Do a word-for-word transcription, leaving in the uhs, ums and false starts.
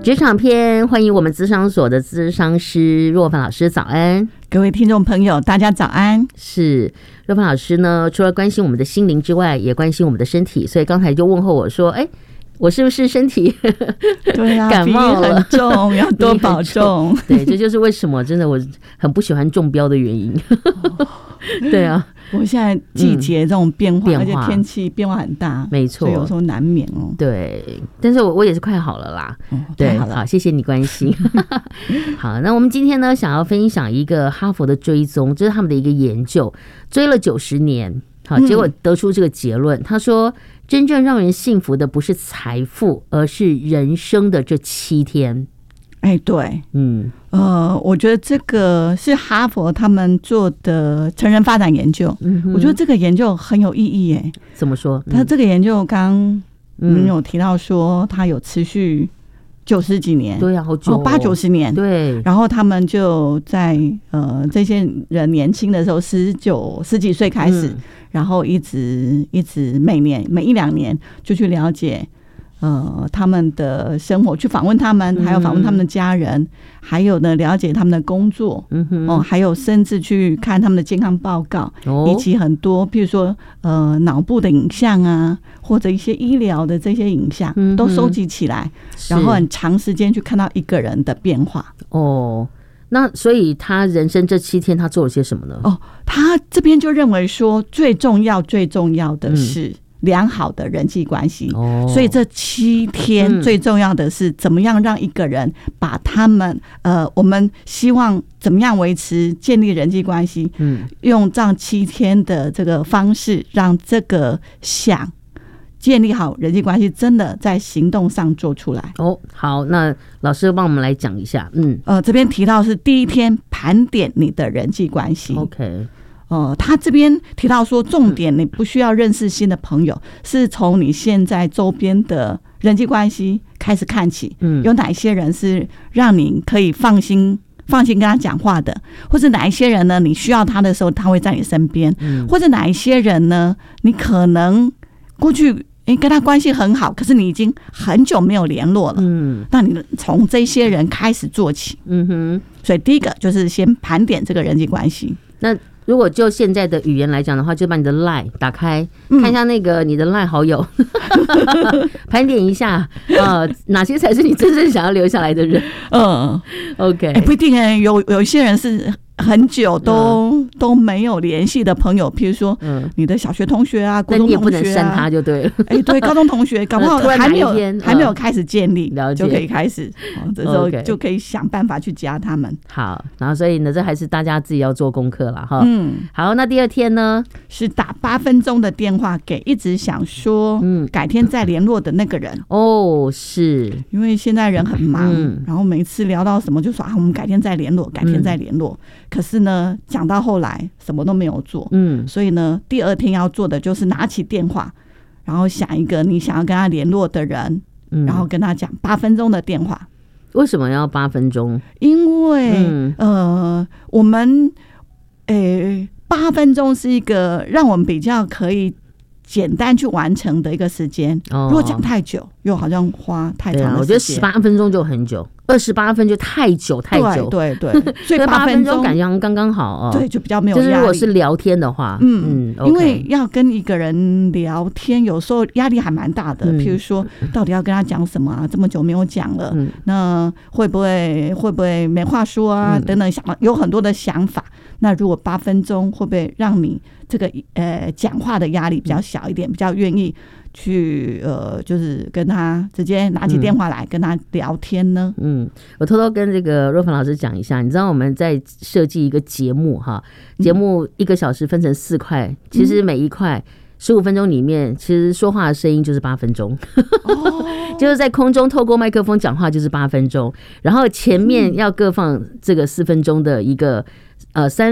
职场篇，欢迎我们咨商所的咨商师若凡老师，早安！ 各位听众朋友，大家早安。 是若凡老师呢，除了关心我们的心灵之外，也关心我们的身体，所以刚才就问候我说：“哎，我是不是身体对啊感冒了？ 很重，要多保重。” 对，这就是为什么真的我很不喜欢中标的原因。哦、对啊。 我现在季节这种变化， 嗯、 而且天气变化很大， 没错， 所以有时候难免哦。 对，但是我我也是快好了啦。哦、对，好了，好，谢谢你关心。好，那我们今天呢，想要分享一个哈佛的追踪，这是他们的一个研究，追了九十年，好，结果得出这个结论，嗯、他说，真正让人幸福的不是财富，而是人生的这七天。 哎，对，嗯，呃，我觉得这个是哈佛他们做的成人发展研究，嗯、我觉得这个研究很有意义耶。 怎么说？ 他这个研究刚刚有提到说，他有持续九十几年， 对啊，好久、哦， 八九十年， 对。 然后他们就在呃这些人年轻的时候，十九十几岁开始，嗯、然后一直一直每年每一两年就去了解。呃，他们的生活，去访问他们，还有访问他们的家人，嗯、还有呢，了解他们的工作，嗯哼，哦，还有甚至去看他们的健康报告，哦、以及很多，譬如说，呃，脑部的影像啊，或者一些医疗的这些影像，嗯、都收集起来，然后很长时间去看到一个人的变化。 哦，那所以他人生这七天他做了些什么呢？ 哦，他这边就认为说，最重要、最重要的是。嗯良好的人际关系，哦、所以这七天最重要的是怎么样让一个人把他们呃，我们希望怎么样维持建立人际关系，嗯，用这样七天的这个方式，让这个想建立好人际关系，真的在行动上做出来。 哦，好，那老师帮我们来讲一下，嗯， 呃，这边提到是第一天盘点你的人际关系 ，OK。 呃，他这边提到说，重点你不需要认识新的朋友，是从你现在周边的人际关系开始看起。嗯，有哪一些人是让你可以放心放心跟他讲话的，或者哪一些人呢？你需要他的时候，他会在你身边。嗯，或者哪一些人呢？你可能过去诶跟他关系很好，可是你已经很久没有联络了。嗯，那你从这些人开始做起。嗯哼，所以第一个就是先盘点这个人际关系。 那如果就现在的语言来讲的话，就把你的 LINE 打开，看一下那个你的 LINE 好友，嗯、盘点一下，呃，哪些才是你真正想要留下来的人？嗯 ，OK， 欸、不一定哎、欸，有有一些人是很久都、嗯、都没有联系的朋友，譬如说，嗯，你的小学同学啊，国中同学啊， 但你也不能删他就对了。 哎、欸，对，高中同学，搞不好还没有、嗯、还没有开始建立，就可以开始，哦、这时候就可以想办法去加他们。 好，然后所以呢，这还是大家自己要做功课了哈。嗯，好，那第二天呢， 是打八分钟的电话给一直想说，嗯，改天再联络的那个人。 哦，是因为现在人很忙，嗯、然后每次聊到什么就说啊，我们改天再联络，改天再联络。嗯，可是呢，讲到后来什么都没有做，嗯，所以呢，第二天要做的就是拿起电话，然后想一个你想要跟他联络的人，嗯、然后跟他讲八分钟的电话。 为什么要八分钟？ 因为、嗯、呃，我们诶八分钟是一个让我们比较可以简单去完成的一个时间。哦、如果讲太久，又好像花太长的时间。 啊、我觉得十八分钟就很久。二十八分就太久太久， 对对对， 所以八分钟感觉刚刚好哦。 对，就比较没有压力。 就是如果是聊天的话， 嗯嗯， okay、因为要跟一个人聊天，有时候压力还蛮大的。嗯、譬如说，到底要跟他讲什么啊？这么久没有讲了，嗯、那会不会会不会没话说啊？嗯、等等，想有很多的想法。那如果八分钟会不会让你这个呃讲话的压力比较小一点，比较愿意去呃，就是跟他直接拿起电话来跟他聊天呢？嗯， 我偷偷跟这个若凡老师讲一下，你知道我们在设计一个节目哈，节目一个小时分成四块，嗯、其实每一块十五分钟里面，其实说话的声音就是八分钟，哦、就是在空中透过麦克风讲话就是八分钟，然后前面要各放这个四分钟的一个呃三。